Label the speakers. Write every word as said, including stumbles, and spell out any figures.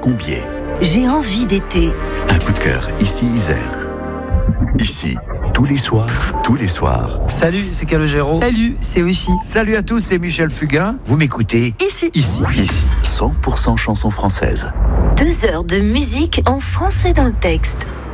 Speaker 1: Combier.
Speaker 2: J'ai envie d'été.
Speaker 1: Un coup de cœur, ici Isère. Ici, tous les soirs, tous les soirs.
Speaker 3: Salut, c'est Calogero.
Speaker 4: Salut, c'est Aussi.
Speaker 5: Salut à tous, c'est Michel Fugain. Vous m'écoutez
Speaker 2: Ici.
Speaker 1: Ici, ici, cent pour cent chansons françaises.
Speaker 2: Deux heures de musique en français dans le texte.